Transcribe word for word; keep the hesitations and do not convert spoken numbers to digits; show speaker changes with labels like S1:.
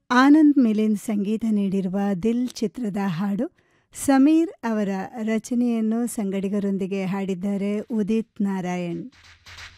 S1: ಆನಂದ್ ಮಿಲಿಂದ್ ಸಂಗೀತ ನೀಡಿರುವ ದಿಲ್ ಚಿತ್ರದ ಹಾಡು. ಸಮೀರ್ ಅವರ ರಚನೆಯನ್ನು ಸಂಗಡಿಗರೊಂದಿಗೆ ಹಾಡಿದ್ದಾರೆ ಉದಿತ್ ನಾರಾಯಣ್.